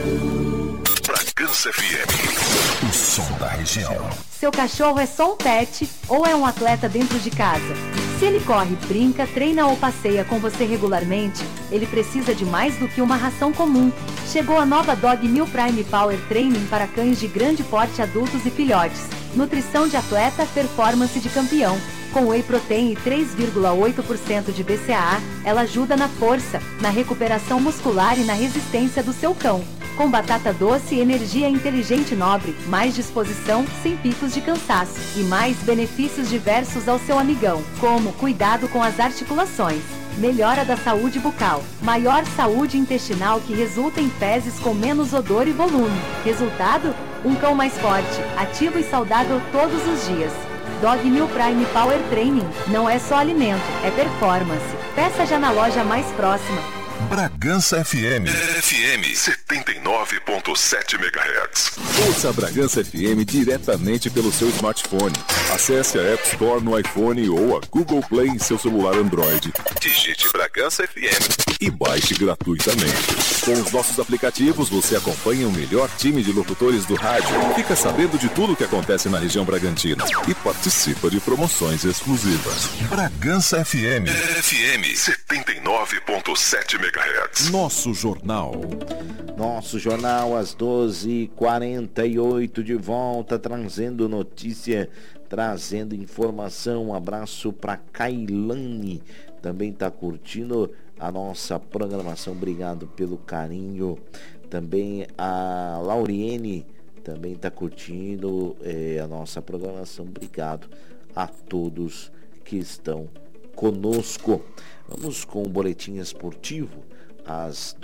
Bragança FM, o som da região. Seu cachorro é só um pet ou é um atleta dentro de casa? Se ele corre, brinca, treina ou passeia com você regularmente, ele precisa de mais do que uma ração comum. Chegou a nova Dog Meal Prime Power Training para cães de grande porte, adultos e filhotes. Nutrição de atleta, performance de campeão. Com whey protein e 3,8% de BCAA, ela ajuda na força, na recuperação muscular e na resistência do seu cão. Com batata doce, energia inteligente nobre, mais disposição, sem picos de cansaço e mais benefícios diversos ao seu amigão, como cuidado com as articulações, melhora da saúde bucal, maior saúde intestinal que resulta em fezes com menos odor e volume. Resultado? Um cão mais forte, ativo e saudável todos os dias. Dog Meal Prime Power Training não é só alimento, é performance. Peça já na loja mais próxima. Bragança FM. FM 79.7 MHz. Ouça a Bragança FM diretamente pelo seu smartphone. Acesse a App Store no iPhone ou a Google Play em seu celular Android. Digite Bragança FM e baixe gratuitamente. Com os nossos aplicativos, você acompanha o melhor time de locutores do rádio, fica sabendo de tudo o que acontece na região Bragantina e participa de promoções exclusivas. Bragança FM. FM 79.7 MHz. Nosso jornal. Nosso jornal às 12h48 de volta, trazendo notícia, trazendo informação. Um abraço para Kailane, também está curtindo a nossa programação, obrigado pelo carinho. Também a Lauriene também está curtindo a nossa programação, obrigado a todos que estão conosco. Vamos com o boletim esportivo às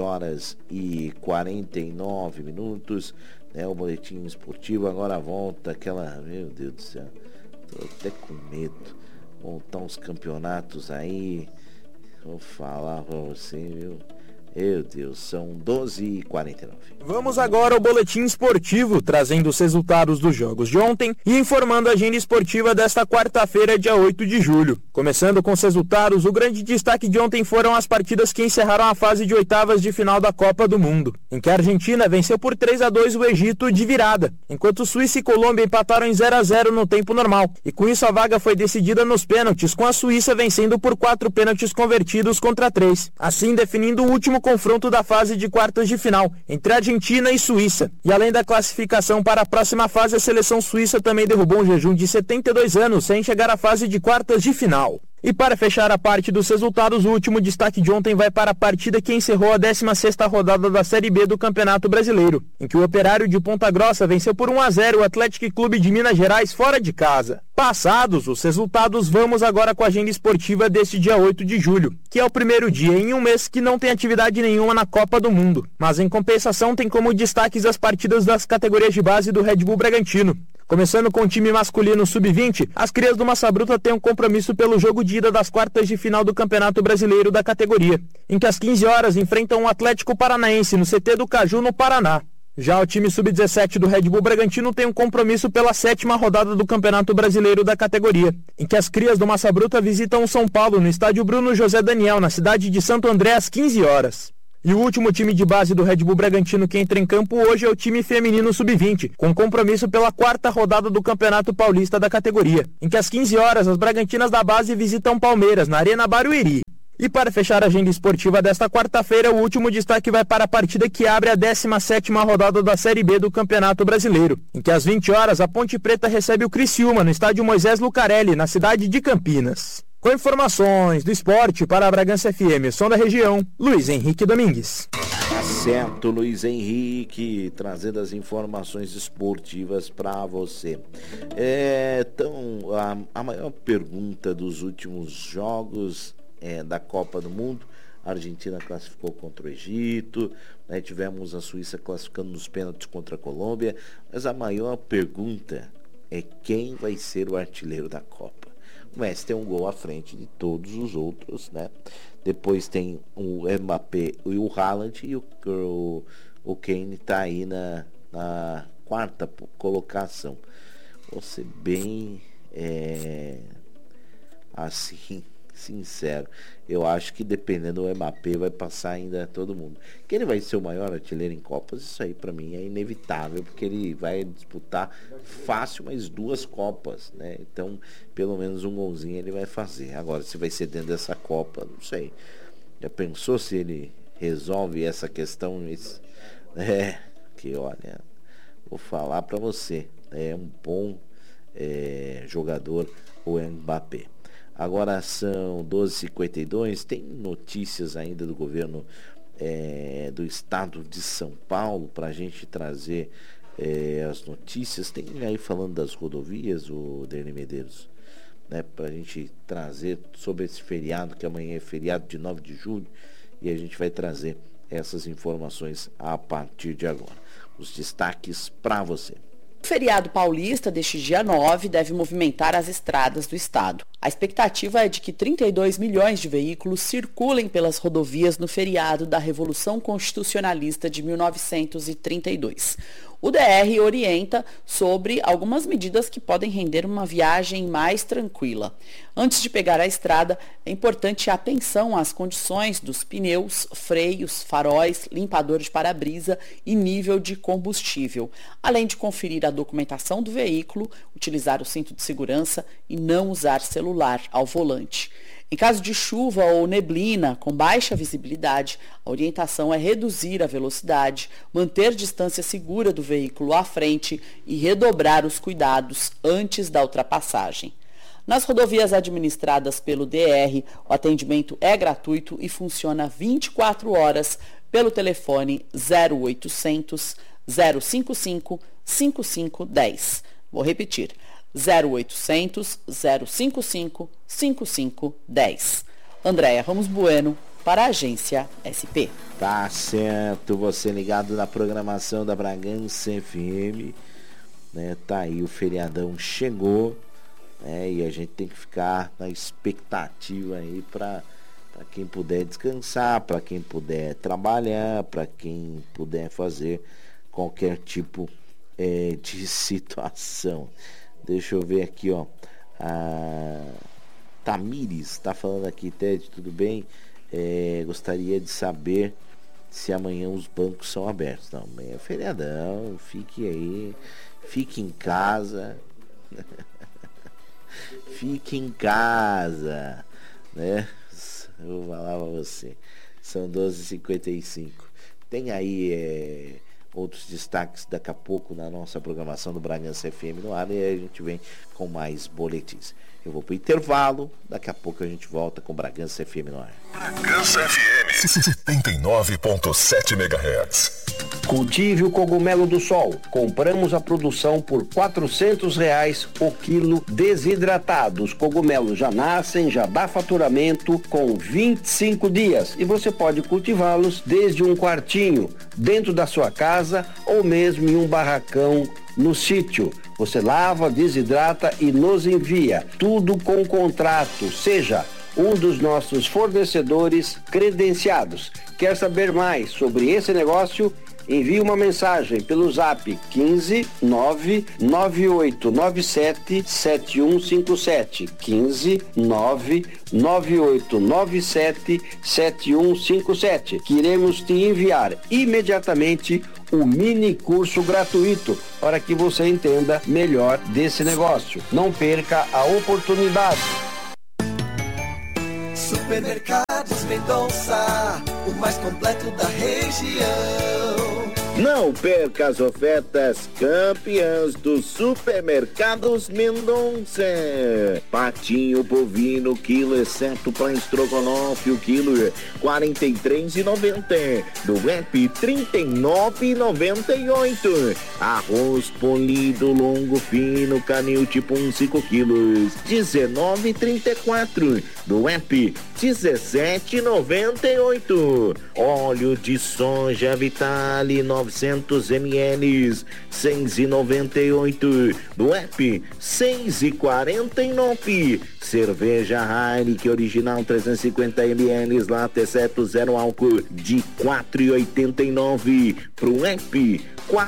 12h49, né? O boletim esportivo agora volta aquela, meu Deus do céu, tô até com medo, voltar uns campeonatos aí. Vou falar pra você, viu? Meu Deus, são 12h49. Vamos agora ao boletim esportivo, trazendo os resultados dos jogos de ontem e informando a agenda esportiva desta quarta-feira, dia 8 de julho. Começando com os resultados, o grande destaque de ontem foram as partidas que encerraram a fase de oitavas de final da Copa do Mundo, em que a Argentina venceu por 3-2 o Egito de virada, enquanto Suíça e Colômbia empataram em 0-0 no tempo normal, e com isso a vaga foi decidida nos pênaltis, com a Suíça vencendo por 4 pênaltis convertidos contra 3, assim definindo o último confronto da fase de quartas de final, entre Argentina e Suíça. E além da classificação para a próxima fase, a seleção suíça também derrubou um jejum de 72 anos sem chegar à fase de quartas de final. E para fechar a parte dos resultados, o último destaque de ontem vai para a partida que encerrou a 16ª rodada da Série B do Campeonato Brasileiro, em que o Operário de Ponta Grossa venceu por 1-0 o Atlético Clube de Minas Gerais fora de casa. Passados os resultados, vamos agora com a agenda esportiva deste dia 8 de julho, que é o primeiro dia em um mês que não tem atividade nenhuma na Copa do Mundo, mas em compensação tem como destaques as partidas das categorias de base do Red Bull Bragantino. Começando com o time masculino sub-20, as crias do Massa Bruta têm um compromisso pelo jogo de ida das quartas de final do Campeonato Brasileiro da categoria, em que às 15 horas enfrentam o Atlético Paranaense no CT do Caju, no Paraná. Já o time sub-17 do Red Bull Bragantino tem um compromisso pela 7ª rodada do Campeonato Brasileiro da categoria, em que as crias do Massa Bruta visitam o São Paulo no estádio Bruno José Daniel, na cidade de Santo André, às 15 horas. E o último time de base do Red Bull Bragantino que entra em campo hoje é o time feminino sub-20, com compromisso pela 4ª rodada do Campeonato Paulista da categoria, em que às 15 horas as bragantinas da base visitam Palmeiras, na Arena Barueri. E para fechar a agenda esportiva desta quarta-feira, o último destaque vai para a partida que abre a 17ª rodada da Série B do Campeonato Brasileiro, em que às 20 horas a Ponte Preta recebe o Criciúma no estádio Moisés Lucarelli, na cidade de Campinas. Com informações do esporte para a Bragança FM, som da região, Luiz Henrique Domingues. Tá certo, Luiz Henrique, trazendo as informações esportivas para você. Então, a maior pergunta dos últimos jogos da Copa do Mundo, a Argentina classificou contra o Egito, né, tivemos a Suíça classificando nos pênaltis contra a Colômbia, mas a maior pergunta é quem vai ser o artilheiro da Copa. O Messi tem um gol à frente de todos os outros, né? Depois tem o Mbappé e o Haaland, e o Kane está aí na 4ª colocação. Vou ser bem assim, sincero, eu acho que dependendo do Mbappé vai passar ainda todo mundo. Que ele vai ser o maior artilheiro em Copas, isso aí para mim é inevitável, porque ele vai disputar fácil mais 2 Copas, né? Então, pelo menos um golzinho ele vai fazer. Agora, se vai ser dentro dessa Copa, não sei. Já pensou se ele resolve essa questão? Que olha, vou falar para você, é um bom jogador o Mbappé. Agora são 12h52, tem notícias ainda do governo do estado de São Paulo para a gente trazer as notícias. Tem aí falando das rodovias, o Derli Medeiros, né, para a gente trazer sobre esse feriado, que amanhã é feriado de 9 de julho, e a gente vai trazer essas informações a partir de agora. Os destaques para você. O feriado paulista deste dia 9 deve movimentar as estradas do estado. A expectativa é de que 32 milhões de veículos circulem pelas rodovias no feriado da Revolução Constitucionalista de 1932. O DR orienta sobre algumas medidas que podem render uma viagem mais tranquila. Antes de pegar a estrada, é importante a atenção às condições dos pneus, freios, faróis, limpador de para-brisa e nível de combustível, além de conferir a documentação do veículo, utilizar o cinto de segurança e não usar celular ao volante. Em caso de chuva ou neblina com baixa visibilidade, a orientação é reduzir a velocidade, manter distância segura do veículo à frente e redobrar os cuidados antes da ultrapassagem. Nas rodovias administradas pelo DR, o atendimento é gratuito e funciona 24 horas pelo telefone 0800 055 5510. Vou repetir. 0800 055 5510. Andréia Ramos Bueno, para a Agência SP. Tá certo, você ligado na programação da Bragança FM, né? Tá aí, o feriadão chegou, né? E a gente tem que ficar na expectativa aí para quem puder descansar, para quem puder trabalhar, para quem puder fazer qualquer tipo de situação. Deixa eu ver aqui, ó. A Tamires está falando aqui, Ted, tudo bem? Gostaria de saber se amanhã os bancos são abertos. Não, amanhã é feriadão, fique aí, fique em casa. Fique em casa, né? Eu vou falar pra você. São 12h55. Tem aí outros destaques daqui a pouco na nossa programação do Bragança FM no ar, e aí a gente vem com mais boletins. Eu vou pro intervalo, daqui a pouco a gente volta com Bragança FM no ar. Bragança FM 79.7 MHz. Cultive o cogumelo do sol. Compramos a produção por R$400 o quilo desidratado. Os cogumelos já nascem, já dá faturamento com 25 dias. E você pode cultivá-los desde um quartinho, dentro da sua casa ou mesmo em um barracão no sítio. Você lava, desidrata e nos envia. Tudo com contrato. Seja um dos nossos fornecedores credenciados. Quer saber mais sobre esse negócio? Envie uma mensagem pelo zap 15 99897 7157. 15 99897 7157. Que iremos te enviar imediatamente o mini curso gratuito para que você entenda melhor desse negócio. Não perca a oportunidade. Supermercados Mendonça, o mais completo da região. Não perca as ofertas campeãs dos Supermercados Mendonça. Patinho bovino, quilo, exceto para estrogonofe, o quilo é R$ 43,90. Do app R$ 39,98. Arroz polido, longo, fino, canil tipo 5 quilos, R$ 19,34. Do app R$ 17,98. Óleo de soja Vitale, 9 900 ml, 6,98. No app, 6,49. Cerveja Heineken original 350 ml, lata exceto zero álcool, de 4,89. Pro app,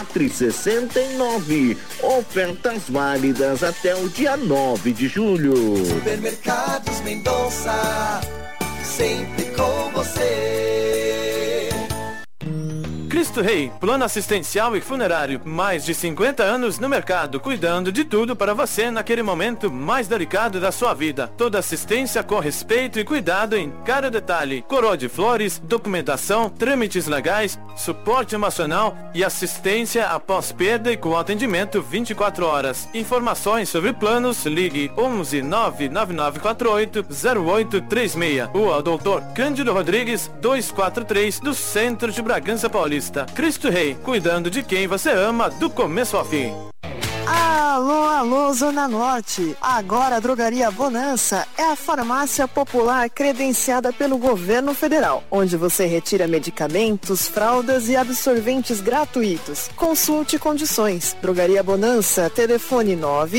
4,69. Ofertas válidas até o dia 9 de julho. Supermercados Mendonça, sempre com você. Cristo Rei, plano assistencial e funerário, mais de 50 anos no mercado, cuidando de tudo para você naquele momento mais delicado da sua vida. Toda assistência com respeito e cuidado em cada detalhe. Coroa de flores, documentação, trâmites legais, suporte emocional e assistência após perda e com atendimento 24 horas. Informações sobre planos, ligue 11 99948 0836. Rua Doutor Cândido Rodrigues, 243, do centro de Bragança Paulista. Cristo Rei, cuidando de quem você ama do começo ao fim. Alô, alô, Zona Norte. Agora a Drogaria Bonança é a farmácia popular credenciada pelo governo federal, onde você retira medicamentos, fraldas e absorventes gratuitos. Consulte condições. Drogaria Bonança, telefone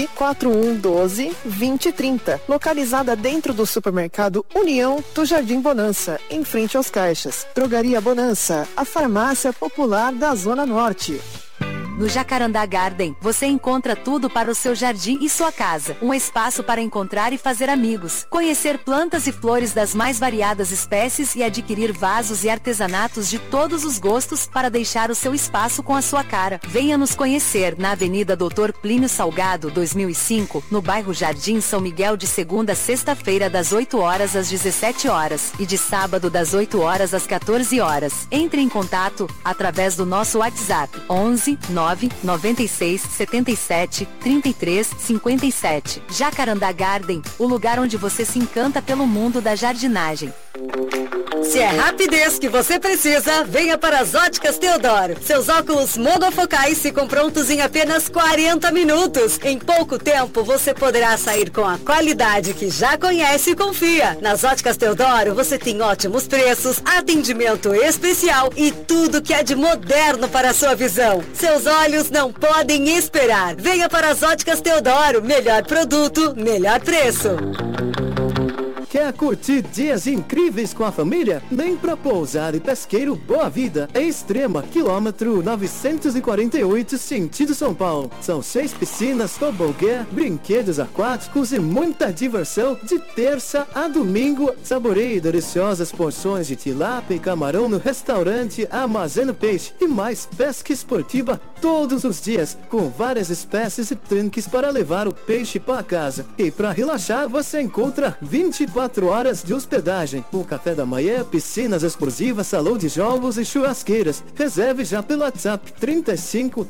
94112-2030, localizada dentro do supermercado União do Jardim Bonança, em frente aos caixas. Drogaria Bonança, a farmácia popular da Zona Norte. No Jacarandá Garden, você encontra tudo para o seu jardim e sua casa. Um espaço para encontrar e fazer amigos, conhecer plantas e flores das mais variadas espécies e adquirir vasos e artesanatos de todos os gostos para deixar o seu espaço com a sua cara. Venha nos conhecer na Avenida Doutor Plínio Salgado, 2005, no bairro Jardim São Miguel, de segunda a sexta-feira das 8 horas às 17 horas e de sábado das 8 horas às 14 horas. Entre em contato através do nosso WhatsApp 11 996 77 33 57. Jacarandá Garden, o lugar onde você se encanta pelo mundo da jardinagem. Se é rapidez que você precisa, venha para as Óticas Teodoro. Seus óculos monofocais ficam prontos em apenas 40 minutos. Em pouco tempo, você poderá sair com a qualidade que já conhece e confia. Nas Óticas Teodoro, você tem ótimos preços, atendimento especial e tudo que há de moderno para a sua visão. Seus olhos não podem esperar. Venha para as Óticas Teodoro. Melhor produto, melhor preço. Quer curtir dias incríveis com a família? Vem pra Pousada e Pesqueiro Boa Vida, Extrema, quilômetro 948, sentido São Paulo. São 6 piscinas, tobogã, brinquedos aquáticos e muita diversão de terça a domingo. Saboreie deliciosas porções de tilápia e camarão no restaurante Armazeno Peixe e mais pesca esportiva todos os dias, com várias espécies e tanques para levar o peixe para casa. E para relaxar, você encontra 24 horas de hospedagem, com café da manhã, piscinas exclusivas, salão de jogos e churrasqueiras. Reserve já pelo WhatsApp 35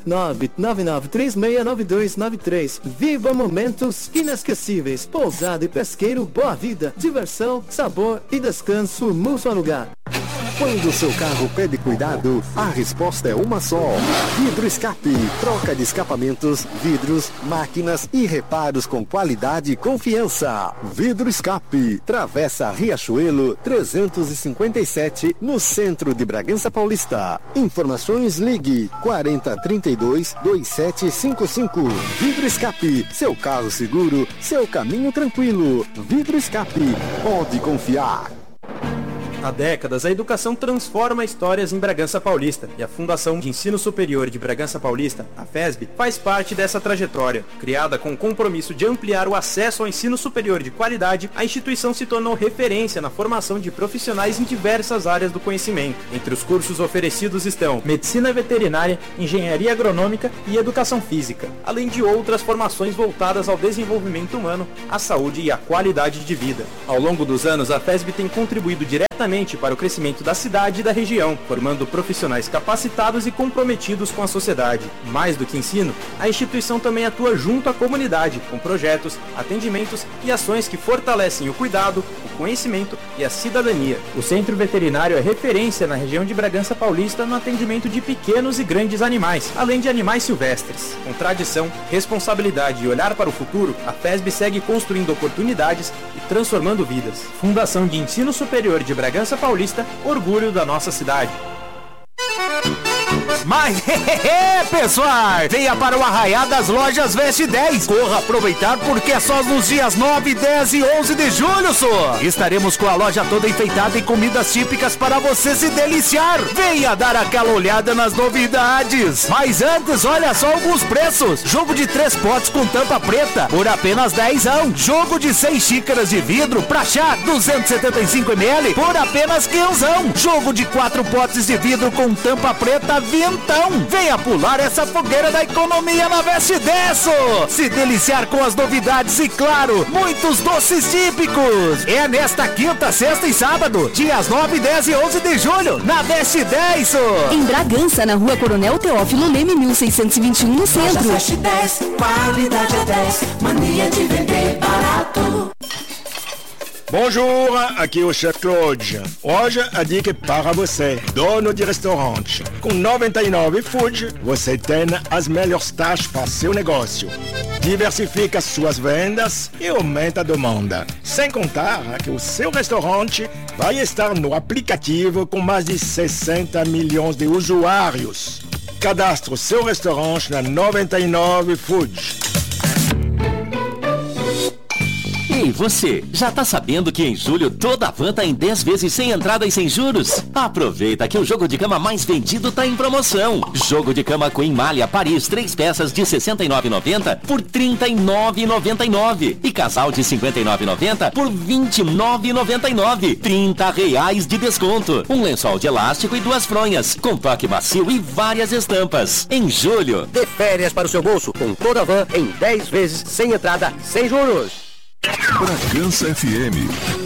999369293. Viva momentos inesquecíveis. Pousada e Pesqueiro Boa Vida. Diversão, sabor e descanso no seu lugar. Quando o seu carro pede cuidado, a resposta é uma só. Vidro Escape. Troca de escapamentos, vidros, máquinas e reparos com qualidade e confiança. Vidro Escape. Travessa Riachuelo 357, no centro de Bragança Paulista. Informações, ligue 4032-2755. Vidro Escape. Seu carro seguro, seu caminho tranquilo. Vidro Escape. Pode confiar. Há décadas, a educação transforma histórias em Bragança Paulista e a Fundação de Ensino Superior de Bragança Paulista, a FESB, faz parte dessa trajetória. Criada com o compromisso de ampliar o acesso ao ensino superior de qualidade, a instituição se tornou referência na formação de profissionais em diversas áreas do conhecimento. Entre os cursos oferecidos estão Medicina Veterinária, Engenharia Agronômica e Educação Física, além de outras formações voltadas ao desenvolvimento humano, à saúde e à qualidade de vida. Ao longo dos anos, a FESB tem contribuído diretamente para o crescimento da cidade e da região, formando profissionais capacitados e comprometidos com a sociedade. Mais do que ensino, a instituição também atua junto à comunidade, com projetos, atendimentos e ações que fortalecem o cuidado, o conhecimento e a cidadania. O Centro Veterinário é referência na região de Bragança Paulista no atendimento de pequenos e grandes animais, além de animais silvestres. Com tradição, responsabilidade e olhar para o futuro, a FESB segue construindo oportunidades e transformando vidas. Fundação de Ensino Superior de Bragança Paulista, orgulho da nossa cidade. Mas, pessoal, venha para o Arraiá das Lojas Veste 10. Corra aproveitar porque é só nos dias 9, 10 e 11 de julho, só. Estaremos com a loja toda enfeitada e comidas típicas para você se deliciar. Venha dar aquela olhada nas novidades. Mas antes, olha só alguns preços. Jogo de 3 potes com tampa preta por apenas 10ão. Jogo de 6 xícaras de vidro pra chá 275 ml por apenas 15ão. Jogo de 4 potes de vidro com tampa preta 20ão. Venha pular essa fogueira da economia na Veste 10. Se deliciar com as novidades e, claro, muitos doces típicos. É nesta quinta, sexta e sábado, dias 9, 10 e 11 de julho, na Veste 10. Em Bragança, na Rua Coronel Teófilo Leme, 1621, no centro. Veste 10, qualidade é 10, mania de vender barato. Bonjour, aqui é o Chef Claude. Hoje a dica é para você, dono de restaurante. Com 99 Food, você tem as melhores taxas para seu negócio. Diversifica suas vendas e aumenta a demanda. Sem contar que o seu restaurante vai estar no aplicativo com mais de 60 milhões de usuários. Cadastre o seu restaurante na 99 Food. Ei, você, já tá sabendo que em julho toda a van tá em 10 vezes sem entrada e sem juros? Aproveita que o jogo de cama mais vendido tá em promoção. Jogo de cama Queen Malha Paris, 3 peças de R$ 69,90 por R$ 39,99. E casal de R$ 59,90 por R$ 29,99. R$ 30 de desconto. Um lençol de elástico e 2 fronhas, com toque macio e várias estampas. Em julho, dê férias para o seu bolso com toda a van em 10 vezes sem entrada, sem juros. Bragança FM